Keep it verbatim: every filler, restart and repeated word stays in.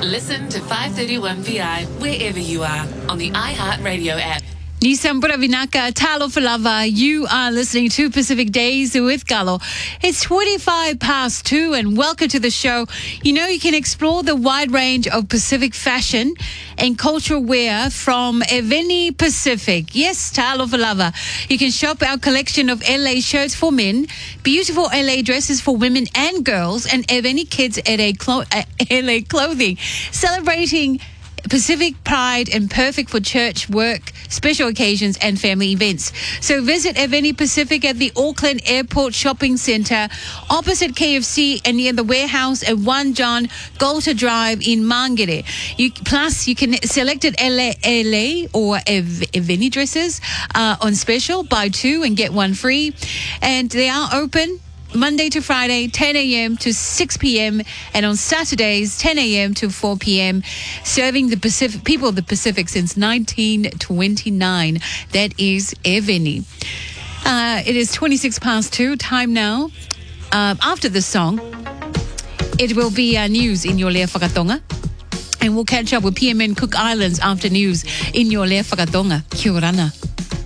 Listen to five thirty-one V I wherever you are on the iHeartRadio app. Nisam Buravinaka, Talo Falava. You are listening to Pacific Days with Galo. It's twenty-five past two and welcome to the show. You know, you can explore the wide range of Pacific fashion and cultural wear from Eveni Pacific. Yes, Talo Falava. You can shop our collection of L A shirts for men, beautiful L A dresses for women and girls, and Eveni Kids L A, clo- uh, L A clothing. Celebrating Pacific pride and perfect for church, work, special occasions and family events. So visit Eveni Pacific at the Auckland Airport Shopping Centre opposite K F C and near the warehouse at one John Golter Drive in Mangere. You, plus, you can select it L A, L A or Ev, Eveni dresses uh, on special. Buy two and get one free. And they are open Monday to Friday, ten a.m. to six p.m. and on Saturdays, ten a.m. to four p.m. Serving the Pacific people of the Pacific since nineteen twenty-nine. That is Eveni. Uh, it is twenty-six past two. Time now. Uh, after the song, it will be uh, news in your Lea Whakatonga. And we'll catch up with P M N Cook Islands after news in your Lea Whakatonga. Kia orana.